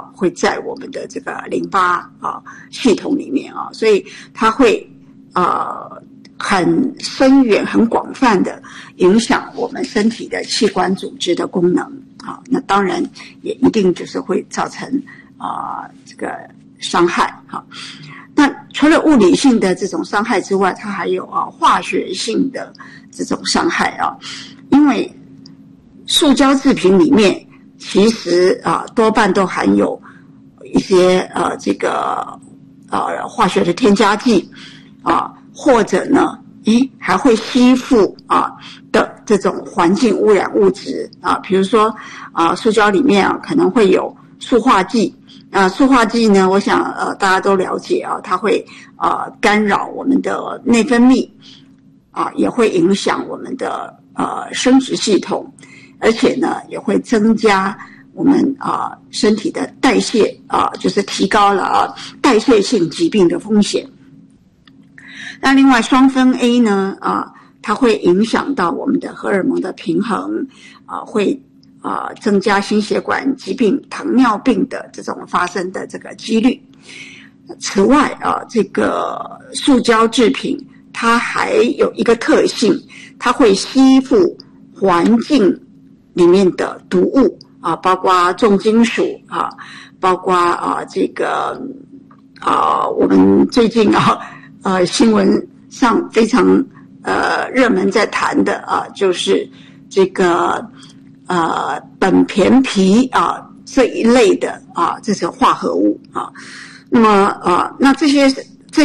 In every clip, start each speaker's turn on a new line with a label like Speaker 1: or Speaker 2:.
Speaker 1: 会在我们的这个淋巴系统里面所以它会很深远、很广泛的影响我们身体的器官组织的功能那当然也一定就是会造成这个伤害那除了物理性的这种伤害之外，它还有化学性的这种伤害因为塑胶制品里面其实多半都含有一些这个化学的添加剂或者呢还会吸附的这种环境污染物质比如说塑胶里面可能会有塑化剂塑化剂呢，我想大家都了解它会干扰我们的内分泌也会影响我们的生殖系统，而且呢也会增加我们身体的代谢就是提高了代谢性疾病的风险。那另外双酚 A 呢它会影响到我们的荷尔蒙的平衡会增加心血管疾病、糖尿病的这种发生的这个几率。此外这个塑胶制品它还有一个特性，它会吸附环境里面的毒物包括重金属包括这个我们最近新闻上非常热门在谈的就是这个苯醛醚这一类的这种化合物那么那这些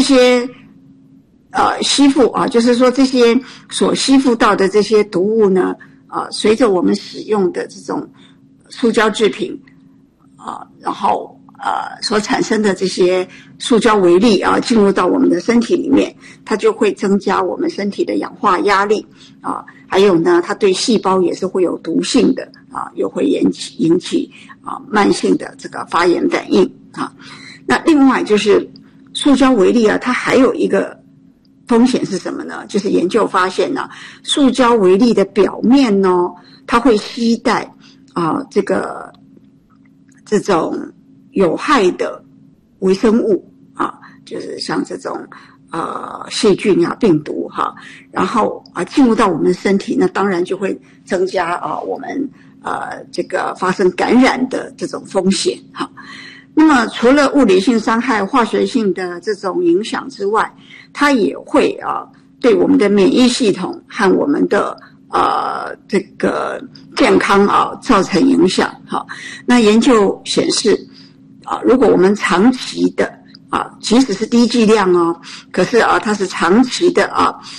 Speaker 1: 吸附就是说这些所吸附到的这些毒物呢随着我们使用的这种塑胶制品然后所产生的这些塑胶微粒进入到我们的身体里面，它就会增加我们身体的氧化压力还有呢它对细胞也是会有毒性的又会引起慢性的这个发炎反应那另外就是塑胶微粒它还有一个风险是什么呢？就是研究发现塑胶微粒的表面呢它会携带这种有害的微生物就是像这种细菌病毒然后进入到我们身体，那当然就会增加我们这个发生感染的这种风险那么除了物理性伤害、化学性的这种影响之外，它也会对我们的免疫系统和我们的这个健康造成影响那研究显示如果我们长期的即使是低剂量可是它是长期的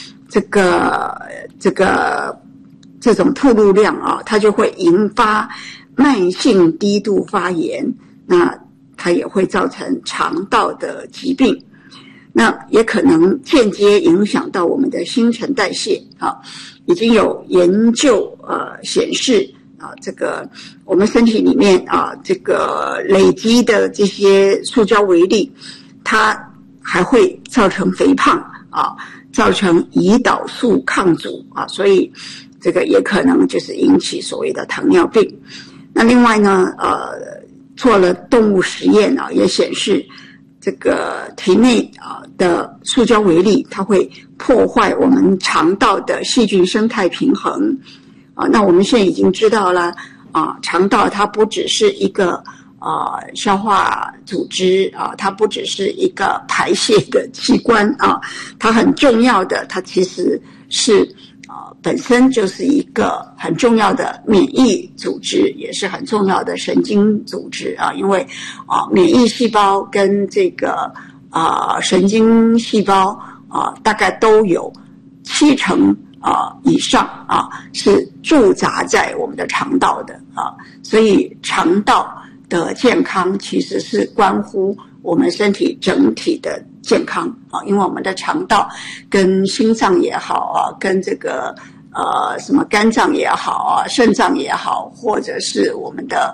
Speaker 1: 这种暴露量它就会引发慢性低度发炎，那它也会造成肠道的疾病，那也可能间接影响到我们的新陈代谢已经有研究显示这个我们身体里面这个累积的这些塑胶微粒，它还会造成肥胖造成胰岛素抗阻所以这个也可能就是引起所谓的糖尿病。那另外呢做了动物实验也显示这个体内的塑胶微粒它会破坏我们肠道的细菌生态平衡那我们现在已经知道了肠道它不只是一个消化组织它不只是一个排泄的器官它很重要的，它其实是本身就是一个很重要的免疫组织，也是很重要的神经组织因为免疫细胞跟这个神经细胞大概都有70%以上是驻扎在我们的肠道的所以肠道的健康其实是关乎我们身体整体的健康因为我们的肠道跟心脏也好跟这个什么肝脏也好肾脏也好，或者是我们的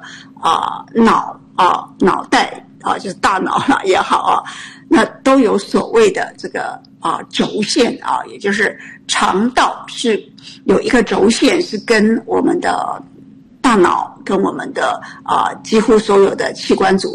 Speaker 1: 脑袋就是大脑也好那都有所谓的这个轴线也就是肠道是有一个轴线是跟我们的大脑跟我们的几乎所有的器官组